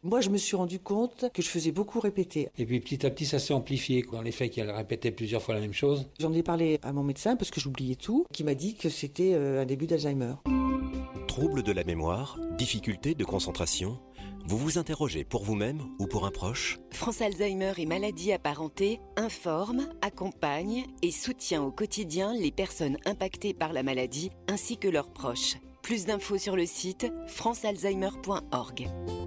Moi, je me suis rendu compte que je faisais beaucoup répéter. Et puis petit à petit, ça s'est amplifié dans les faits qu'elle répétait plusieurs fois la même chose. J'en ai parlé à mon médecin parce que j'oubliais tout, qui m'a dit que c'était un début d'Alzheimer. Troubles de la mémoire, difficultés de concentration, vous vous interrogez pour vous-même ou pour un proche ? France Alzheimer et maladies apparentées informe, accompagne et soutient au quotidien les personnes impactées par la maladie ainsi que leurs proches. Plus d'infos sur le site francealzheimer.org.